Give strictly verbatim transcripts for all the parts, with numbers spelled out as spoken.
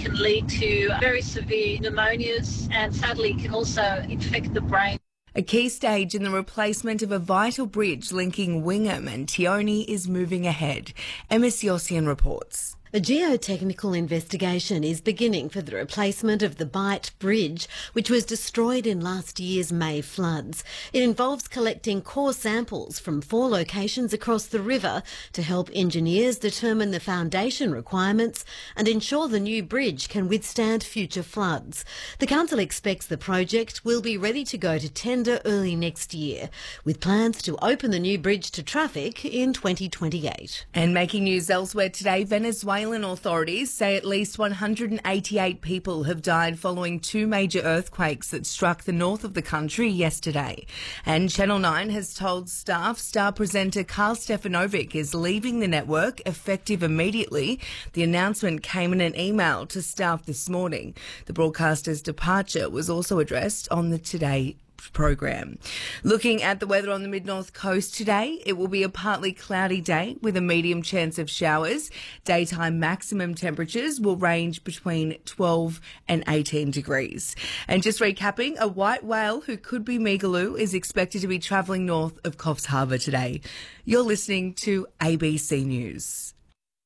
can lead to very severe pneumonias and sadly can also infect the brain. A key stage in the replacement of a vital bridge linking Wingham and Tioni is moving ahead. Emma Siossian reports. A geotechnical investigation is beginning for the replacement of the Bight Bridge, which was destroyed in last year's May floods. It involves collecting core samples from four locations across the river to help engineers determine the foundation requirements and ensure the new bridge can withstand future floods. The council expects the project will be ready to go to tender early next year, with plans to open the new bridge to traffic in twenty twenty-eight. And making news elsewhere today, Venezuela authorities say at least one hundred eighty-eight people have died following two major earthquakes that struck the north of the country yesterday. And Channel nine has told staff star presenter Karl Stefanovic is leaving the network effective immediately. The announcement came in an email to staff this morning. The broadcaster's departure was also addressed on the Today program. Looking at the weather on the mid-north coast today, it will be a partly cloudy day with a medium chance of showers. Daytime maximum temperatures will range between twelve and eighteen degrees. And just recapping, a white whale who could be Migaloo is expected to be travelling north of Coffs Harbour today. You're listening to A B C News.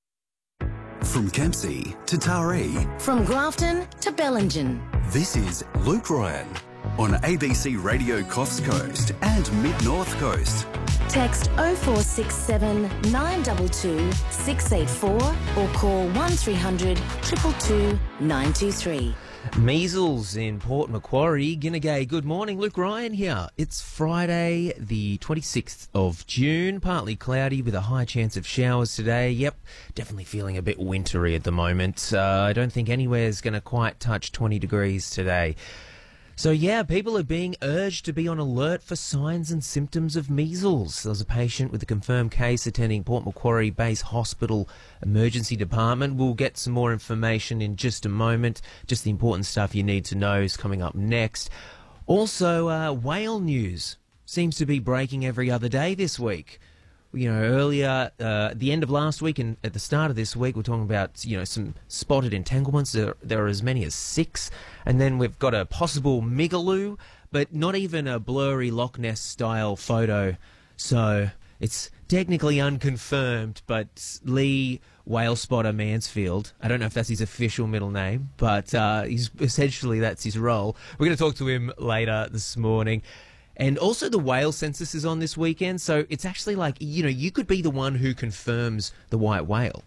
From Kempsey to Taree. From Grafton to Bellingen. This is Luke Ryan on A B C Radio Coffs Coast and Mid-North Coast. Text oh four six seven, nine two two, six eight four or call one three hundred, two two two, nine two three. Measles in Port Macquarie. Ginnegay, good morning. Luke Ryan here. It's Friday, the twenty-sixth of June. Partly cloudy with a high chance of showers today. Yep, definitely feeling a bit wintry at the moment. Uh, I don't think anywhere's going to quite touch twenty degrees today. So yeah, people are being urged to be on alert for signs and symptoms of measles. There's a patient with a confirmed case attending Port Macquarie Base Hospital Emergency Department. We'll get some more information in just a moment. Just the important stuff you need to know is coming up next. Also, uh, whale news seems to be breaking every other day this week. You know, earlier, uh, at the end of last week and at the start of this week, we're talking about, you know, some spotted entanglements. There, there are as many as six. And then we've got a possible Migaloo, but not even a blurry Loch Ness-style photo. So it's technically unconfirmed, but Lee Whale Spotter Mansfield, I don't know if that's his official middle name, but uh, he's essentially that's his role. We're going to talk to him later this morning. And also the whale census is on this weekend, so it's actually like, you know, you could be the one who confirms the white whale.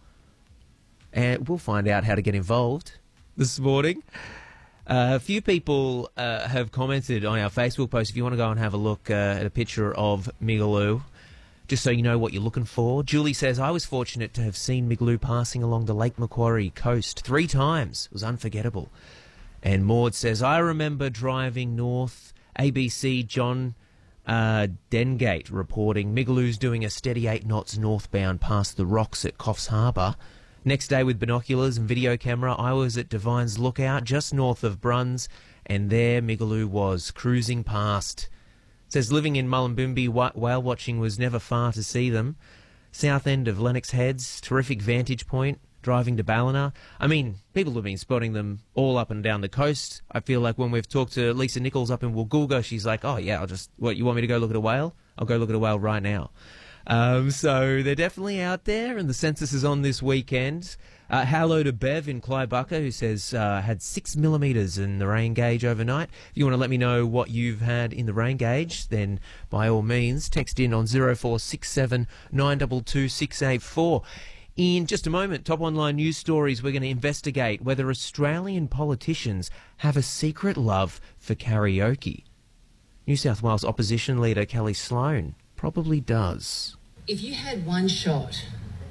And we'll find out how to get involved this morning. Uh, a few people uh, have commented on our Facebook post, if you want to go and have a look uh, at a picture of Migaloo, just so you know what you're looking for. Julie says, I was fortunate to have seen Migaloo passing along the Lake Macquarie coast three times. It was unforgettable. And Maud says, I remember driving north. A B C John uh, Dengate reporting Migaloo's doing a steady eight knots northbound past the rocks at Coffs Harbour. Next day with binoculars and video camera, I was at Devine's Lookout just north of Bruns, and there Migaloo was cruising past. It says living in Mullumbimby, whale watching was never far to see them. South end of Lennox Heads, terrific vantage point. Driving to Ballina. I mean, people have been spotting them all up and down the coast. I feel like when we've talked to Lisa Nichols up in Woolgoolga, she's like, oh yeah, I'll just, what, you want me to go look at a whale? I'll go look at a whale right now. Um, so they're definitely out there, and the census is on this weekend. Uh, hello to Bev in Clybucca, who says uh, had six millimetres in the rain gauge overnight. If you want to let me know what you've had in the rain gauge, then by all means, text in on zero four six seven, nine two two, six eight four. In just a moment, top online news stories, we're going to investigate whether Australian politicians have a secret love for karaoke. New South Wales opposition leader Kelly Sloan probably does. If you had one shot,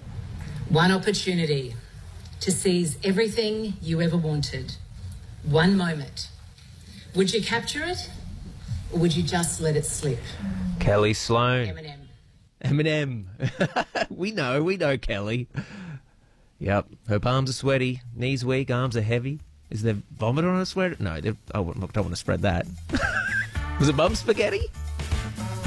one opportunity to seize everything you ever wanted, one moment, would you capture it or would you just let it slip? Kelly Sloan. Eminem. Eminem. we know, we know Kelly. Yep, her palms are sweaty, knees weak, arms are heavy. Is there vomit on her sweater? No, I don't want to spread that. Was it bum spaghetti?